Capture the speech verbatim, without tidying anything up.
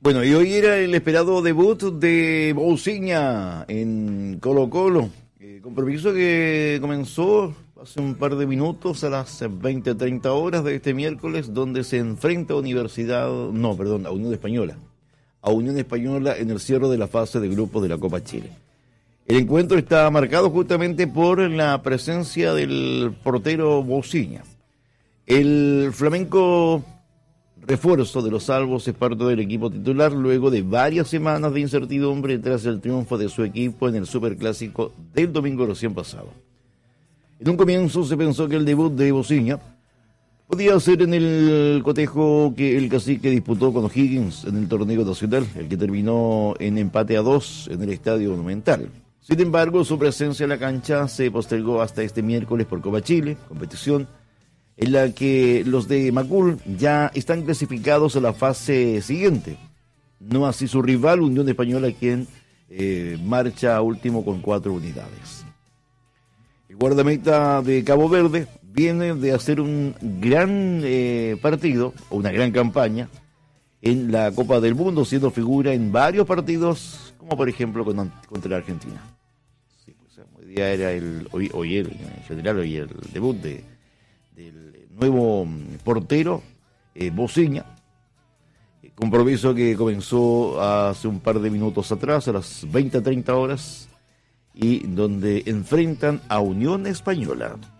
Bueno, y hoy era el esperado debut de Bousiña en Colo-Colo. Eh, compromiso que comenzó hace un par de minutos a las veinte treinta horas de este miércoles, donde se enfrenta a Universidad, no, perdón, a Unión Española. A Unión Española en el cierre de la fase de grupos de la Copa Chile. El encuentro está marcado justamente por la presencia del portero Bousiña. El flamenco refuerzo de los salvos es parte del equipo titular luego de varias semanas de incertidumbre tras el triunfo de su equipo en el Superclásico del domingo recién pasado. En un comienzo se pensó que el debut de Bousiña podía ser en el cotejo que el Cacique disputó con O'Higgins en el torneo nacional, el que terminó en empate a dos en el Estadio Monumental. Sin embargo, su presencia en la cancha se postergó hasta este miércoles por Copa Chile, competición en la que los de Macul ya están clasificados a la fase siguiente. No así su rival, Unión Española, quien eh, marcha último con cuatro unidades. El guardameta de Cabo Verde viene de hacer un gran eh, partido, o una gran campaña, en la Copa del Mundo, siendo figura en varios partidos, como por ejemplo con, contra la Argentina. Sí, pues, hoy día era el, hoy, hoy el, en general, hoy el debut de del nuevo portero eh, Bousiña, compromiso que comenzó hace un par de minutos atrás, a las veinte treinta horas, y donde enfrentan a Unión Española.